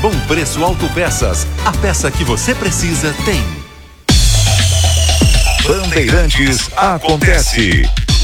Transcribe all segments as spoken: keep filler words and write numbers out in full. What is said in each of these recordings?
Bom Preço Autopeças. A peça que você precisa tem. Bandeirantes Acontece.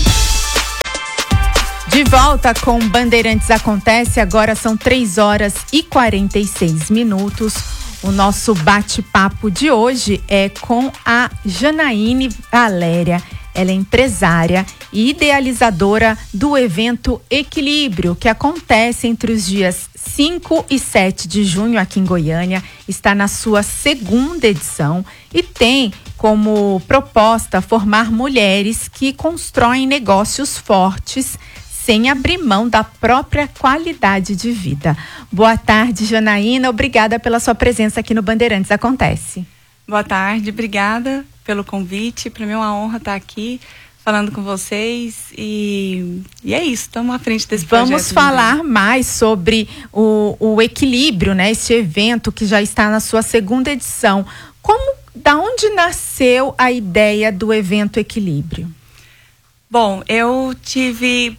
De volta com Bandeirantes Acontece, agora são três horas e quarenta e seis minutos. O nosso bate-papo de hoje é com a Janaíne Valéria. Ela é empresária e idealizadora do evento Equilíbrio, que acontece entre os dias cinco e sete de junho aqui em Goiânia. Está na sua segunda edição e tem como proposta formar mulheres que constroem negócios fortes sem abrir mão da própria qualidade de vida. Boa tarde, Janaína. Obrigada pela sua presença aqui no Bandeirantes Acontece. Boa tarde, obrigada pelo convite. Para mim é uma honra estar aqui falando com vocês e, e é isso, estamos à frente desse projeto. Vamos falar mais sobre o, o Equilíbrio, né? Este evento que já está na sua segunda edição. Como, da onde nasceu a ideia do evento Equilíbrio? Bom, eu tive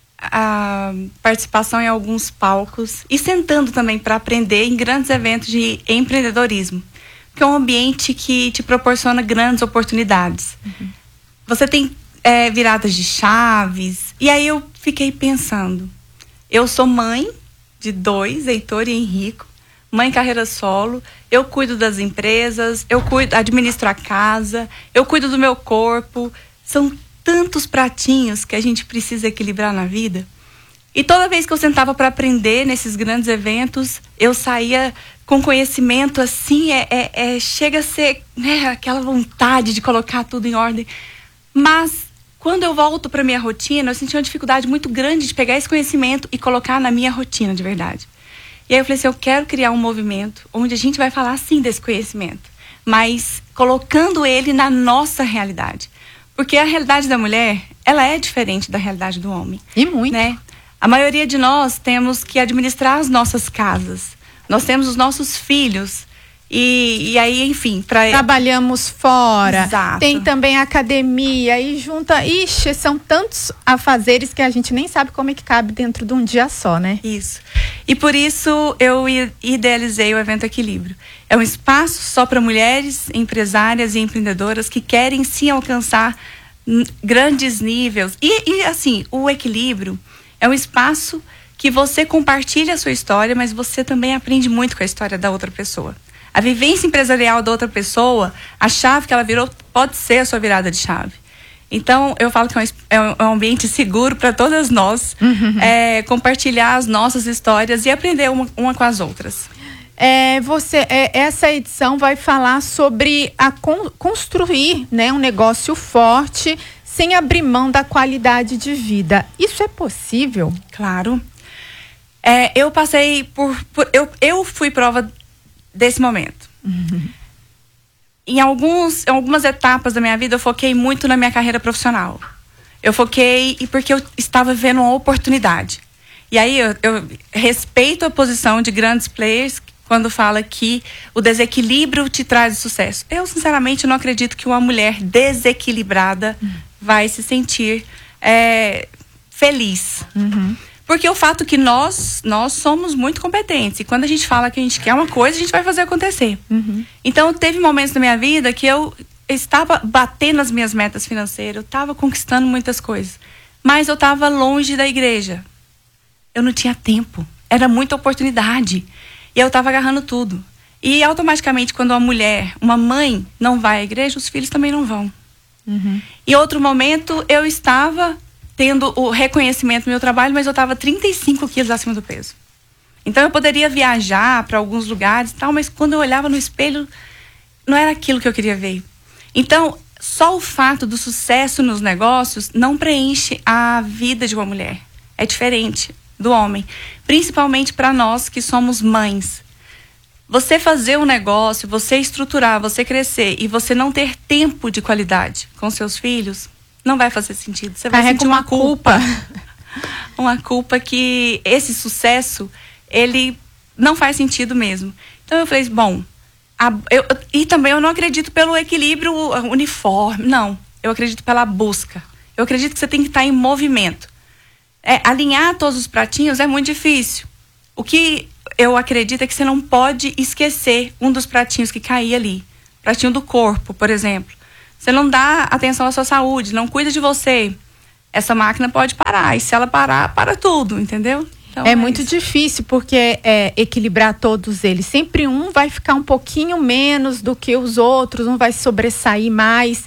a participação em alguns palcos e sentando também para aprender em grandes eventos de empreendedorismo, que é um ambiente que te proporciona grandes oportunidades. Uhum. Você tem é, viradas de chaves, e aí eu fiquei pensando, eu sou mãe de dois, Heitor e Henrico, mãe carreira solo, eu cuido das empresas, eu cuido, administro a casa, eu cuido do meu corpo, são tantos pratinhos que a gente precisa equilibrar na vida. E toda vez que eu sentava para aprender nesses grandes eventos, eu saía com conhecimento assim, é, é, é, chega a ser, né, aquela vontade de colocar tudo em ordem. Mas quando eu volto para minha rotina, eu senti uma dificuldade muito grande de pegar esse conhecimento e colocar na minha rotina de verdade. E aí eu falei assim, eu quero criar um movimento onde a gente vai falar sim desse conhecimento, mas colocando ele na nossa realidade. Porque a realidade da mulher, ela é diferente da realidade do homem. E muito. Né? A maioria de nós temos que administrar as nossas casas. Nós temos os nossos filhos. E, e aí, enfim... Pra... Trabalhamos fora. Exato. Tem também a academia. E junta... Ixi, são tantos afazeres que a gente nem sabe como é que cabe dentro de um dia só, né? Isso. E por isso eu idealizei o evento Equilíbrio. É um espaço só para mulheres empresárias e empreendedoras que querem sim alcançar grandes níveis. E, e assim, o Equilíbrio é um espaço que você compartilha a sua história, mas você também aprende muito com a história da outra pessoa. A vivência empresarial da outra pessoa, a chave que ela virou, pode ser a sua virada de chave. Então, eu falo que é um, é um ambiente seguro para todas nós, uhum. é, compartilhar as nossas histórias e aprender uma, uma com as outras. É, você, é, essa edição vai falar sobre a con, construir, né, um negócio forte sem abrir mão da qualidade de vida. Isso é possível? Claro. É, eu passei por... por eu, eu fui prova desse momento. Uhum. Em, alguns, em algumas etapas da minha vida, eu foquei muito na minha carreira profissional. Eu foquei e porque eu estava vendo uma oportunidade. E aí eu, eu respeito a posição de grandes players quando fala que o desequilíbrio te traz sucesso. Eu, sinceramente, não acredito que uma mulher desequilibrada uhum. vai se sentir é, feliz. Uhum. Porque o fato que nós, nós somos muito competentes. E quando a gente fala que a gente quer uma coisa, a gente vai fazer acontecer. Uhum. Então, teve momentos na minha vida que eu estava batendo as minhas metas financeiras. Eu estava conquistando muitas coisas. Mas eu estava longe da igreja. Eu não tinha tempo. Era muita oportunidade. E eu estava agarrando tudo. E automaticamente, quando uma mulher, uma mãe, não vai à igreja, os filhos também não vão. Uhum. Em outro momento, eu estava tendo o reconhecimento do meu trabalho, mas eu estava trinta e cinco quilos acima do peso. Então eu poderia viajar para alguns lugares e tal, mas quando eu olhava no espelho, não era aquilo que eu queria ver. Então, só o fato do sucesso nos negócios não preenche a vida de uma mulher. É diferente do homem. Principalmente para nós que somos mães. Você fazer um negócio, você estruturar, você crescer e você não ter tempo de qualidade com seus filhos, não vai fazer sentido. Você vai Carrega sentir uma, uma culpa. Uma culpa que esse sucesso, ele não faz sentido mesmo. Então eu falei, bom, a, eu, e também eu não acredito pelo equilíbrio uniforme, não. Eu acredito pela busca. Eu acredito que você tem que estar em movimento. É, alinhar todos os pratinhos é muito difícil. O que eu acredito é que você não pode esquecer um dos pratinhos que caía ali. Pratinho do corpo, por exemplo. Você não dá atenção à sua saúde, não cuida de você. Essa máquina pode parar. E se ela parar, para tudo, entendeu? Então, é, é muito isso. difícil, porque é, equilibrar todos eles. Sempre um vai ficar um pouquinho menos do que os outros, um vai sobressair mais.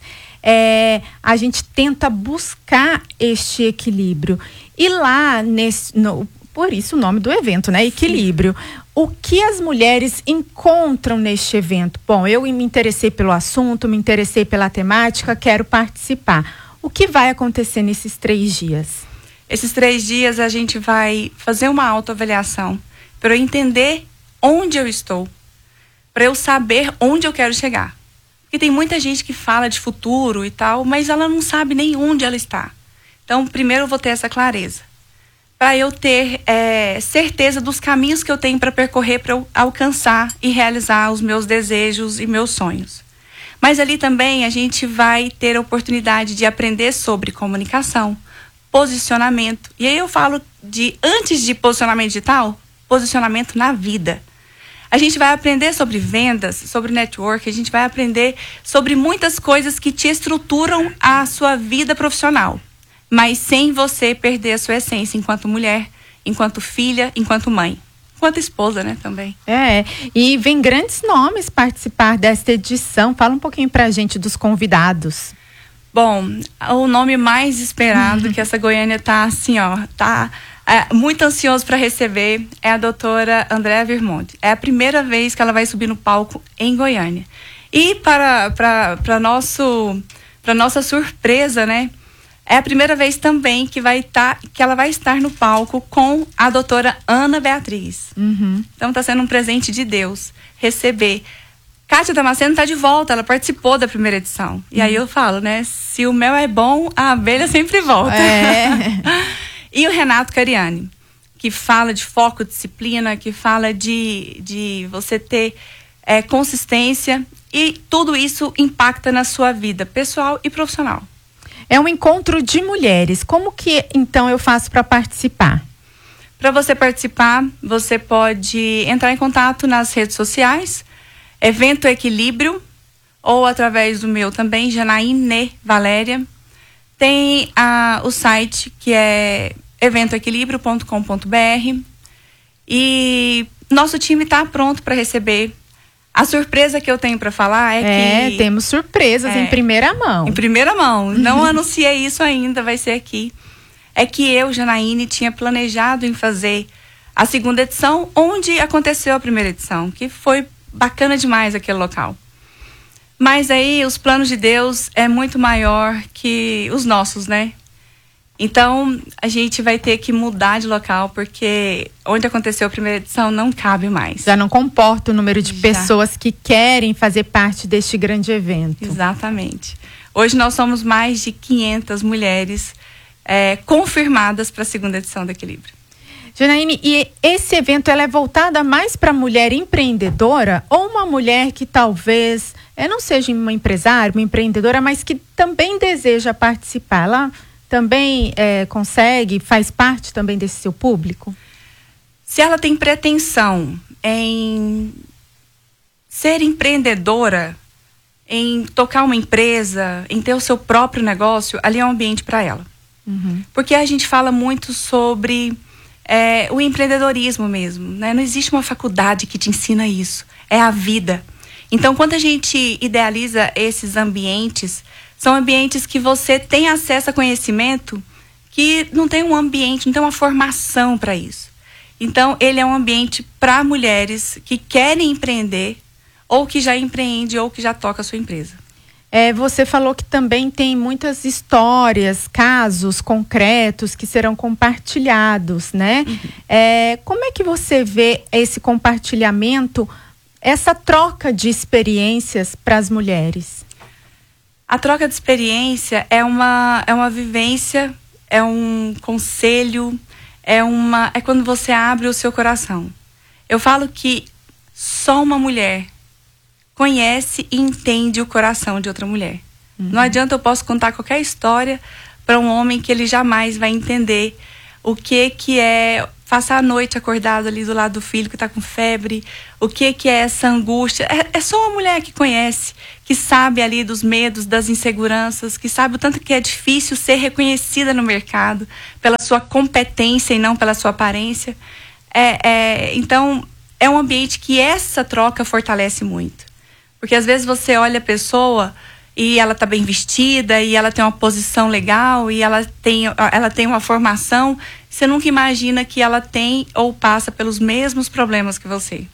É, a gente tenta buscar este equilíbrio. E lá, nesse, no, por isso o nome do evento, né? Equilíbrio. Sim. O que as mulheres encontram neste evento? Bom, eu me interessei pelo assunto, me interessei pela temática, quero participar. O que vai acontecer nesses três dias? Esses três dias a gente vai fazer uma autoavaliação para eu entender onde eu estou, para eu saber onde eu quero chegar. Porque tem muita gente que fala de futuro e tal, mas ela não sabe nem onde ela está. Então, primeiro eu vou ter essa clareza, para eu ter é, certeza dos caminhos que eu tenho para percorrer, para eu alcançar e realizar os meus desejos e meus sonhos. Mas ali também a gente vai ter a oportunidade de aprender sobre comunicação, posicionamento. E aí eu falo de, antes de posicionamento digital, posicionamento na vida. A gente vai aprender sobre vendas, sobre network, a gente vai aprender sobre muitas coisas que te estruturam a sua vida profissional, mas sem você perder a sua essência enquanto mulher, enquanto filha, enquanto mãe. Enquanto esposa, né, também. É, e vem grandes nomes participar desta edição. Fala um pouquinho pra gente dos convidados. Bom, o nome mais esperado que essa Goiânia tá assim, ó, tá é, muito ansioso para receber é a doutora Andréa Virmonte. É a primeira vez que ela vai subir no palco em Goiânia. E para, para, para, nosso, para nossa surpresa, né, é a primeira vez também que, vai tá, que ela vai estar no palco com a doutora Ana Beatriz. Uhum. Então tá sendo um presente de Deus receber. Kátia Damasceno está de volta, ela participou da primeira edição. E hum. aí eu falo, né? Se o mel é bom, a abelha sempre volta. É. E o Renato Cariani, que fala de foco, disciplina, que fala de, de você ter é, consistência. E tudo isso impacta na sua vida pessoal e profissional. É um encontro de mulheres. Como que, então, eu faço para participar? Para você participar, você pode entrar em contato nas redes sociais, Evento Equilíbrio, ou através do meu também, Janaíne Valéria. Tem a, o site que é evento equilíbrio ponto com ponto b r e nosso time está pronto para receber. A surpresa que eu tenho para falar é, é que... É, temos surpresas é, em primeira mão. Em primeira mão. Não anunciei isso ainda, vai ser aqui. É que eu, Janaíne, tinha planejado em fazer a segunda edição, onde aconteceu a primeira edição, que foi bacana demais aquele local. Mas aí os planos de Deus é muito maior que os nossos, né? Então a gente vai ter que mudar de local, porque onde aconteceu a primeira edição não cabe mais. Já não comporta o número de Já. pessoas que querem fazer parte deste grande evento. Exatamente. Hoje nós somos mais de quinhentas mulheres é, confirmadas para a segunda edição do Equilíbrio. Janaíne, e esse evento ela é voltada mais para a mulher empreendedora ou uma mulher que talvez é, não seja uma empresária, uma empreendedora, mas que também deseja participar? Ela também é, consegue, faz parte também desse seu público? Se ela tem pretensão em ser empreendedora, em tocar uma empresa, em ter o seu próprio negócio, ali é um ambiente para ela. Uhum. Porque a gente fala muito sobre é, o empreendedorismo mesmo, né? Não existe uma faculdade que te ensina isso, é a vida. Então, quando a gente idealiza esses ambientes, são ambientes que você tem acesso a conhecimento que não tem um ambiente, não tem uma formação para isso. Então, ele é um ambiente para mulheres que querem empreender, ou que já empreende, ou que já toca a sua empresa. É, você falou que também tem muitas histórias, casos concretos que serão compartilhados, né? Uhum. É, como é que você vê esse compartilhamento, essa troca de experiências para as mulheres? A troca de experiência é uma, é uma vivência, é um conselho, é, uma, é quando você abre o seu coração. Eu falo que só uma mulher conhece e entende o coração de outra mulher. Uhum. Não adianta eu posso contar qualquer história para um homem que ele jamais vai entender o que, que é passar a noite acordado ali do lado do filho que está com febre, o que que é essa angústia. É, é só uma mulher que conhece, que sabe ali dos medos, das inseguranças, que sabe o tanto que é difícil ser reconhecida no mercado pela sua competência e não pela sua aparência. É, é, então, é um ambiente que essa troca fortalece muito. Porque às vezes você olha a pessoa e ela está bem vestida, e ela tem uma posição legal, e ela tem, ela tem uma formação, você nunca imagina que ela tem ou passa pelos mesmos problemas que você.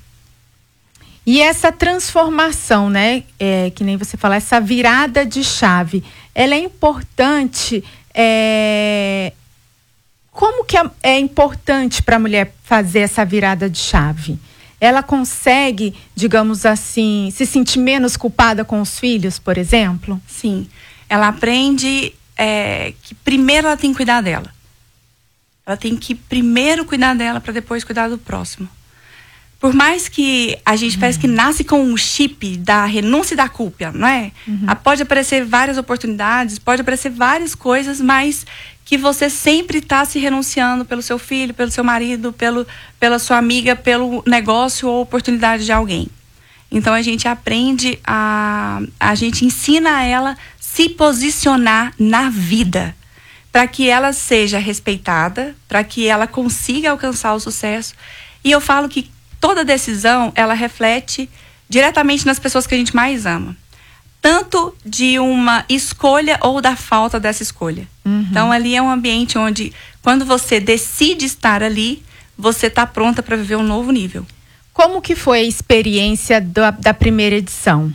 E essa transformação, né, é, que nem você fala, essa virada de chave, ela é importante, é... como que é, é importante para a mulher fazer essa virada de chave? Ela consegue, digamos assim, se sentir menos culpada com os filhos, por exemplo? Sim. Ela aprende é, que primeiro ela tem que cuidar dela. Ela tem que primeiro cuidar dela para depois cuidar do próximo. Por mais que a gente uhum. parece que nasce com um chip da renúncia e da culpa, não é? Uhum. Pode aparecer várias oportunidades, pode aparecer várias coisas, mas que você sempre está se renunciando pelo seu filho, pelo seu marido, pelo, pela sua amiga, pelo negócio ou oportunidade de alguém. Então a gente aprende, a, a gente ensina a ela se posicionar na vida, para que ela seja respeitada, para que ela consiga alcançar o sucesso. E eu falo que toda decisão, ela reflete diretamente nas pessoas que a gente mais ama. Tanto de uma escolha ou da falta dessa escolha. Uhum. Então, ali é um ambiente onde, quando você decide estar ali, você está pronta para viver um novo nível. Como que foi a experiência da, da primeira edição?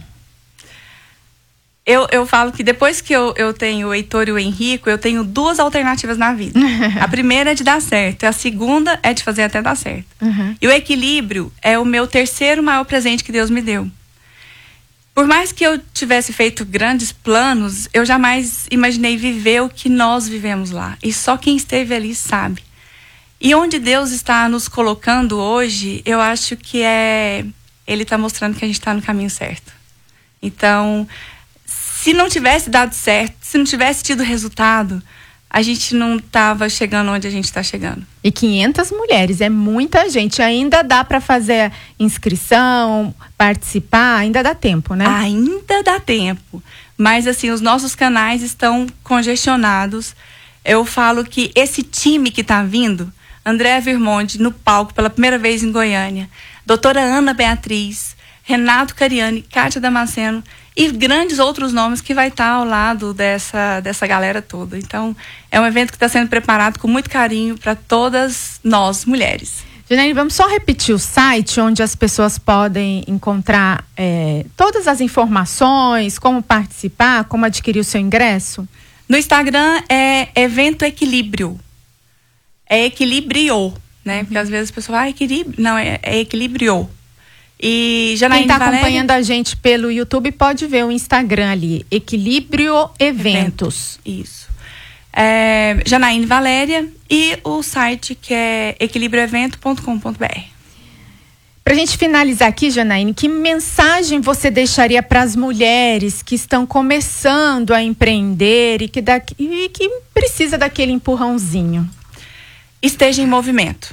Eu, eu falo que depois que eu, eu tenho o Heitor e o Henrico, eu tenho duas alternativas na vida. A primeira é de dar certo, a segunda é de fazer até dar certo. Uhum. E o equilíbrio é o meu terceiro maior presente que Deus me deu. Por mais que eu tivesse feito grandes planos, eu jamais imaginei viver o que nós vivemos lá. E só quem esteve ali sabe. E onde Deus está nos colocando hoje, eu acho que é... Ele está mostrando que a gente está no caminho certo. Então, se não tivesse dado certo, se não tivesse tido resultado, a gente não estava chegando onde a gente está chegando. E quinhentas mulheres, é muita gente. Ainda dá para fazer inscrição, participar, ainda dá tempo, né? Ainda dá tempo. Mas, assim, os nossos canais estão congestionados. Eu falo que esse time que está vindo, Andréa Virmonde no palco pela primeira vez em Goiânia, doutora Ana Beatriz, Renato Cariani, Kátia Damasceno e grandes outros nomes que vai estar ao lado dessa, dessa galera toda. Então, é um evento que está sendo preparado com muito carinho para todas nós, mulheres. Janaíne, vamos só repetir o site onde as pessoas podem encontrar é, todas as informações, como participar, como adquirir o seu ingresso? No Instagram é Evento Equilíbrio. É Equilíbrio, né? Uhum. Porque às vezes as pessoas falam, ah, equilíbrio. Não, é, é Equilíbrio. E Janaíne Quem está Valéria... acompanhando a gente pelo YouTube pode ver o Instagram ali, Equilíbrio Eventos. Isso. É, Janaíne Valéria e o site que é equilíbrio evento ponto com ponto b r. Para a gente finalizar aqui, Janaíne, que mensagem você deixaria para as mulheres que estão começando a empreender e que, da, e que precisa daquele empurrãozinho? Esteja em movimento.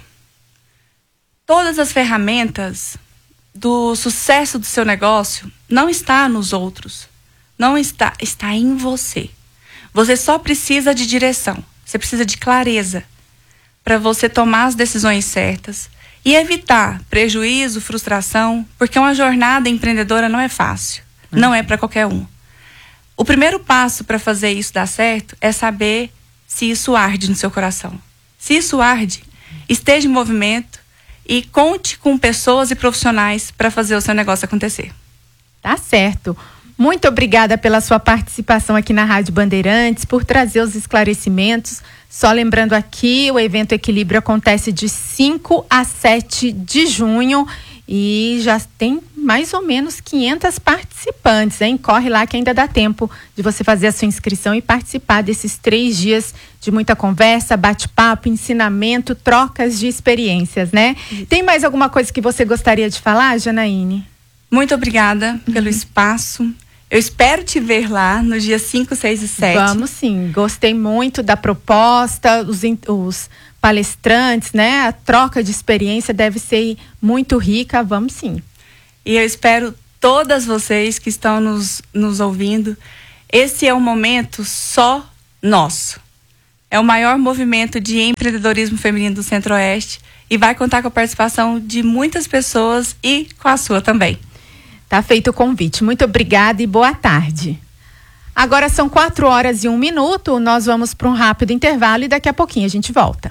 Todas as ferramentas do sucesso do seu negócio não está nos outros, não está, está em você. Você só precisa de direção, você precisa de clareza para você tomar as decisões certas e evitar prejuízo, frustração, porque uma jornada empreendedora não é fácil, hum. não é para qualquer um. O primeiro passo para fazer isso dar certo é saber se isso arde no seu coração. Se isso arde, esteja em movimento e conte com pessoas e profissionais para fazer o seu negócio acontecer. Tá certo. Muito obrigada pela sua participação aqui na Rádio Bandeirantes, por trazer os esclarecimentos. Só lembrando aqui, o evento Equilíbrio acontece de cinco a sete de junho e já tem mais ou menos quinhentas participantes, hein? Corre lá que ainda dá tempo de você fazer a sua inscrição e participar desses três dias de muita conversa, bate-papo, ensinamento, trocas de experiências, né? Isso. Tem mais alguma coisa que você gostaria de falar, Janaíne? Muito obrigada pelo uhum. espaço. Eu espero te ver lá nos dias cinco, seis e sete. Vamos sim, gostei muito da proposta, os, os palestrantes, né? A troca de experiência deve ser muito rica. Vamos sim. E eu espero todas vocês que estão nos, nos ouvindo. Esse é um momento só nosso. É o maior movimento de empreendedorismo feminino do Centro-Oeste e vai contar com a participação de muitas pessoas e com a sua também. Tá feito o convite. Muito obrigada e boa tarde. Agora são quatro horas e um minuto. Nós vamos para um rápido intervalo e daqui a pouquinho a gente volta.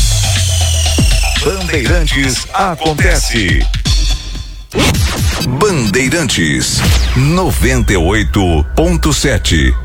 Bandeirantes acontece. Bandeirantes noventa e oito ponto sete.